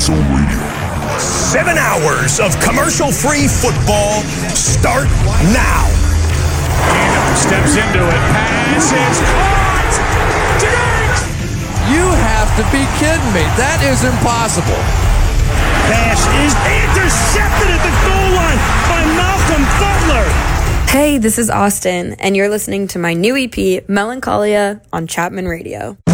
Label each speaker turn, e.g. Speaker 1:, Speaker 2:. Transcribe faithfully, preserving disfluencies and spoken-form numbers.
Speaker 1: Zone Radio.
Speaker 2: Seven hours of commercial-free football start now.
Speaker 3: Tatum steps into it. Pass is caught.
Speaker 4: You have to be kidding me. That is impossible.
Speaker 5: Pass is intercepted at the goal line by Malcolm Butler.
Speaker 6: Hey, this is Austin, and you're listening to my new E P, Melancholia, on Chapman Radio.